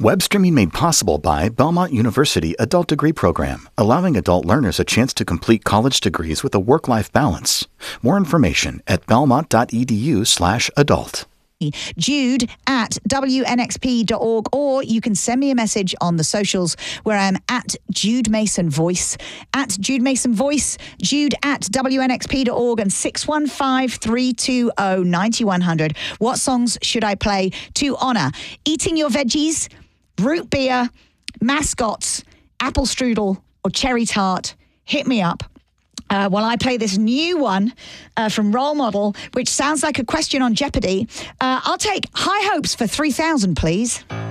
Web streaming made possible by Belmont University Adult Degree Program, allowing adult learners a chance to complete college degrees with a work-life balance. More information at belmont.edu/adult. Jude at wnxp.org, or you can send me a message on the socials where I'm at Jude Mason Voice, at Jude Mason Voice, Jude at wnxp.org, and 615-320-9100. What songs should I play to honour eating your veggies, root beer, mascots, apple strudel, or cherry tart? Hit me up. While I play this new one from Role Model, which sounds like a question on Jeopardy. I'll take High Hopes for 3,000, please.